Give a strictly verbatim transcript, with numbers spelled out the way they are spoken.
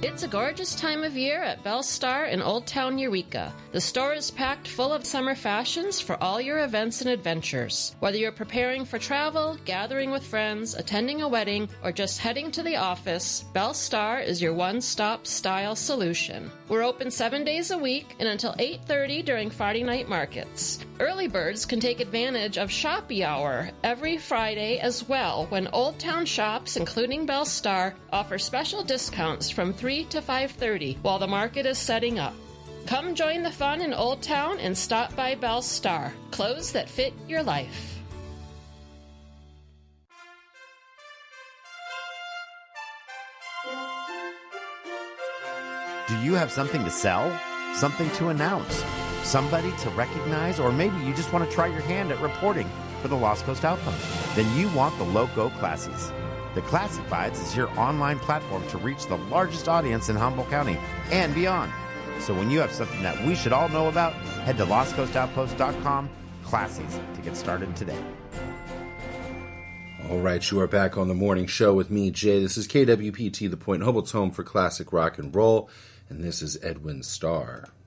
It's a gorgeous time of year at Belle Star in Old Town Eureka. The store is packed full of summer fashions for all your events and adventures. Whether you're preparing for travel, gathering with friends, attending a wedding, or just heading to the office, Belle Star is your one-stop style solution. We're open seven days a week and until eight thirty during Friday night markets. Early birds can take advantage of Shoppy Hour every Friday as well, when Old Town shops, including Belle Star, offer special discounts from three to five thirty while the market is setting up. Come join the fun in Old Town and stop by Belle Star. Clothes that fit your life. Do you have something to sell? Something to announce? Somebody to recognize? Or maybe you just want to try your hand at reporting for the Lost Coast Outpost? Then you want the Loco Classies. The Classifieds is your online platform to reach the largest audience in Humboldt County and beyond. So when you have something that we should all know about, head to lost coast outpost dot com, Classies, to get started today. All right, you are back on the morning show with me, Jay. This is K W P T, the Point Humboldt's home for classic rock and roll, and this is Edwin Starr.